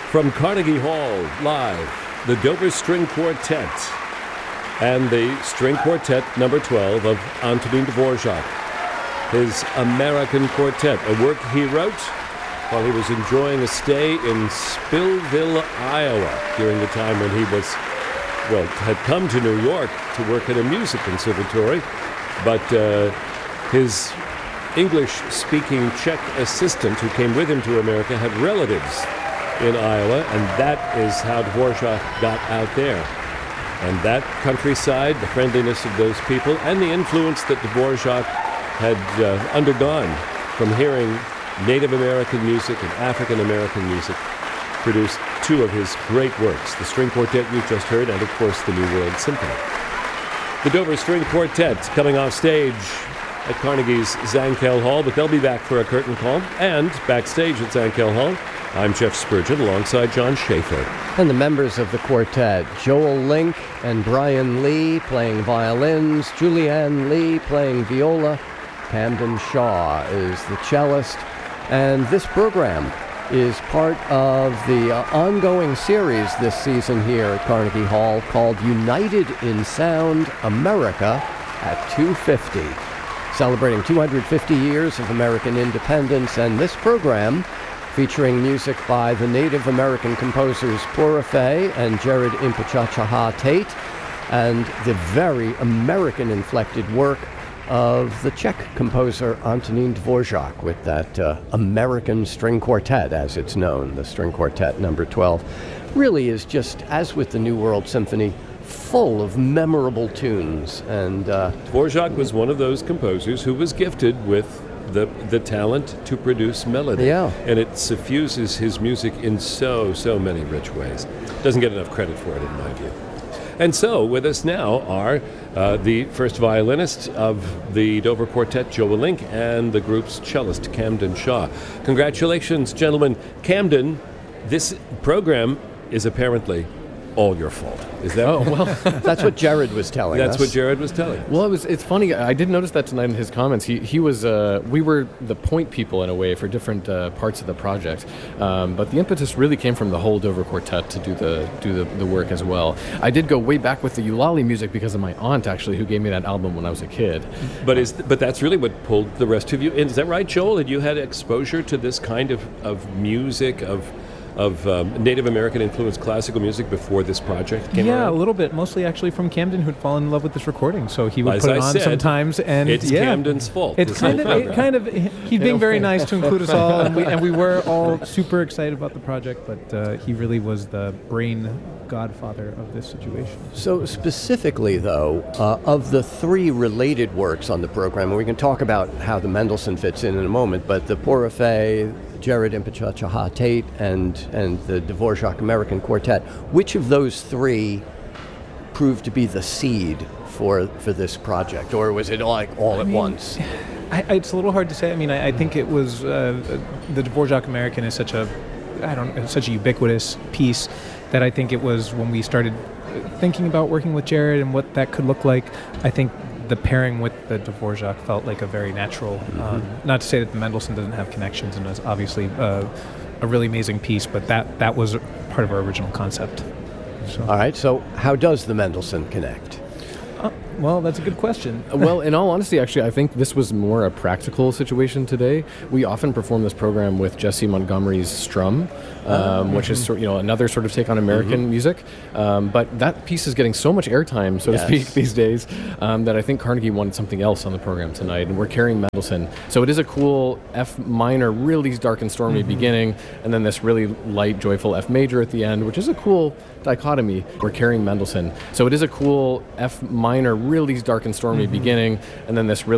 From Carnegie Hall, live, the Dover String Quartet and the String Quartet number 12 of Antonin Dvorak, his American Quartet, a work he wrote while he was enjoying a stay in Spillville, Iowa, during the time when he had come to New York to work at a music conservatory, but his English-speaking Czech assistant who came with him to America had relatives in Iowa, and that is how Dvorak got out there. And that countryside, the friendliness of those people, and the influence that Dvorak had undergone from hearing Native American music and African American music, produced two of his great works, the String Quartet you just heard, and of course the New World Symphony. The Dover String Quartet coming off stage at Carnegie's Zankel Hall, but they'll be back for a curtain call. And backstage at Zankel Hall, I'm Jeff Spurgeon alongside John Schaefer. And the members of the quartet, Joel Link and Brian Lee playing violins, Julianne Lee playing viola, Camden Shaw is the cellist. And this program is part of the ongoing series this season here at Carnegie Hall called United in Sound America at 250, celebrating 250 years of American independence. And this program, featuring music by the Native American composers Pura Fé and Jared Impechachaha Tate, and the very American-inflected work of the Czech composer Antonin Dvorak with that American String Quartet, as it's known, the String Quartet number 12, really is just, as with the New World Symphony, full of memorable tunes. And Dvorak was one of those composers who was gifted with the talent to produce melody. Yeah. And it suffuses his music in so many rich ways. Doesn't get enough credit for it, in my view. And so, with us now are the first violinist of the Dover Quartet, Joel Link, and the group's cellist, Camden Shaw. Congratulations, gentlemen. Camden, this program is apparently all your fault. Is that? Oh, well, that's what Jared was telling us. That's what Jared was telling us. Well, it's funny. I did notice that tonight in his comments. He was. We were the point people in a way for different parts of the project, but the impetus really came from the whole Dover Quartet to do the work as well. I did go way back with the Eulalie music because of my aunt, actually, who gave me that album when I was a kid. But that's really what pulled the rest of you in. Is that right, Joel? Had you had exposure to this kind of music of Native American influenced classical music before this project came around? Yeah, a little bit. Mostly actually from Camden, who'd fallen in love with this recording. So he would put it on sometimes. And it's Camden's fault. It's kind of he's being very nice to include us all. And we were all super excited about the project, but he really was the brain godfather of this situation. So specifically, though, of the three related works on the program, and we can talk about how the Mendelssohn fits in a moment, but the Pura Fé, Jared Impechachaha Tate, and the Dvorak American Quartet, which of those three proved to be the seed for this project, or was it all at once? It's a little hard to say. I mean, I think it was the Dvorak American is such a ubiquitous piece that I think it was when we started thinking about working with Jared and what that could look like. I think the pairing with the Dvorak felt like a very natural. Not to say that the Mendelssohn doesn't have connections, and is obviously a really amazing piece, but that was part of our original concept. So. All right. So how does the Mendelssohn connect? Well, that's a good question. Well, in all honesty, actually, I think this was more a practical situation today. We often perform this program with Jesse Montgomery's Strum, which is another sort of take on American music. But that piece is getting so much airtime, so to speak, these days, that I think Carnegie wanted something else on the program tonight, and we're carrying Mendelssohn. So it is a cool F minor, really dark and stormy beginning, and then this really light, joyful F major at the end, which is a cool dichotomy. We're carrying Mendelssohn. So it is a cool F minor, really dark and stormy beginning, and then this really